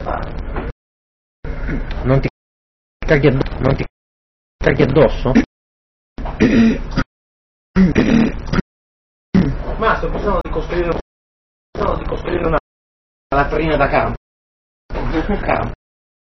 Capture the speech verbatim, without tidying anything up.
Non ti caghi addosso? Non ti caghi addosso? Ma sto pensando di costruire, pensando di costruire una latrina da campo. campo.